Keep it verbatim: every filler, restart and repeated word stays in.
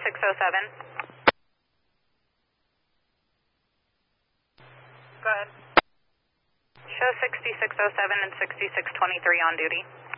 sixty-six oh seven. Go ahead. Show sixty-six oh seven and sixty-six twenty-three on duty.